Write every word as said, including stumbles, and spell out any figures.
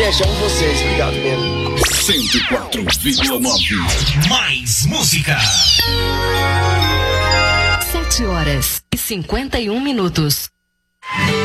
Gente, amo vocês, obrigado mesmo. cento e quatro vírgula nove. Mais música. Sete horas e cinquenta e um minutos.